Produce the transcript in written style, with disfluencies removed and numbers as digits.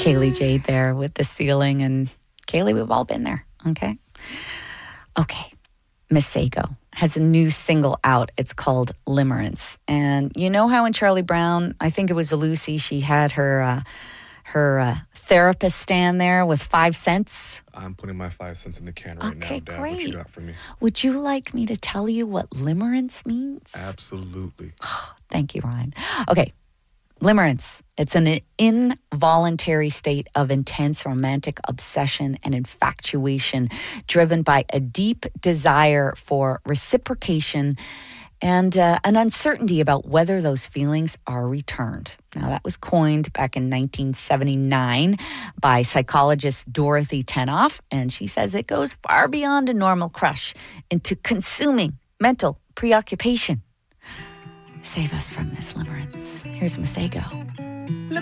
Kaylee Jade there with the ceiling. And Kaylee, we've all been there, okay? Okay, Masego has a new single out. It's called Limerence. And you know how in Charlie Brown, I think it was Lucy, she had her therapist stand there with 5 cents? I'm putting my 5 cents in the can right now, Dad. Great. What you got for me? Would you like me to tell you what limerence means? Absolutely. Thank you, Ryan. Okay, limerence. It's an involuntary state of intense romantic obsession and infatuation driven by a deep desire for reciprocation and an uncertainty about whether those feelings are returned. Now, that was coined back in 1979 by psychologist Dorothy Tenoff, and she says it goes far beyond a normal crush into consuming mental preoccupation. Save us from this limerence. Here's Masego.